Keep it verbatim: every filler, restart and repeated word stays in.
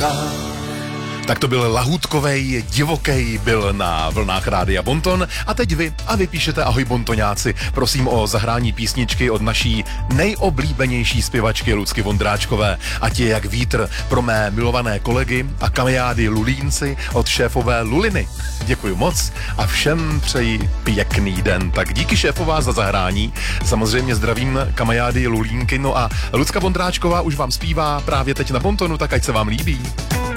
Tak to byl lahůdkovej, divokej, byl na vlnách Rádia Bonton a teď vy a vy píšete ahoj bontoňáci, prosím o zahrání písničky od naší nejoblíbenější zpěvačky Lucky Vondráčkové, ať je jak vítr pro mé milované kolegy a kamajády Lulínci od šéfové Luliny. Děkuji moc a všem přeji pěkný den. Tak díky šéfová za zahrání, samozřejmě zdravím kamajády Lulínky, no a Lucka Vondráčková už vám zpívá právě teď na Bontonu, tak ať se vám líbí.